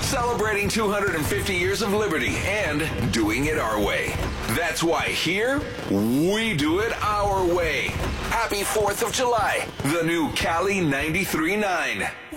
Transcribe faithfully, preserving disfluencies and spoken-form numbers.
celebrating two hundred fifty years of liberty and doing it our way. That's why here, we do it our way. Happy fourth of July, the new Cali ninety-three point nine.